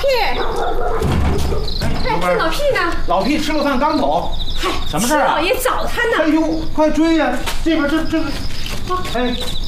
哎，这老屁呢？ 老屁吃了饭刚走。 嗨， 什么事儿啊？ 老爷找他呢。 哎呦，快追呀！这边这，哎，